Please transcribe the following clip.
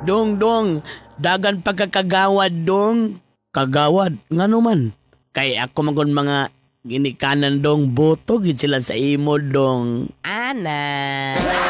Dong, dagan pagkakagawad dong. Kagawad, nga naman. Kay ako magon mga ginikanan dong boto gid sila sa imo dong. Ana.